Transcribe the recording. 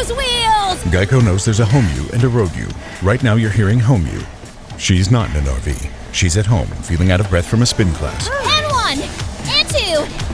these wheels! Geico knows there's a home you and a road you. Right now you're hearing home you. She's not in an RV. She's at home, feeling out of breath from a spin class. And 1, and 2,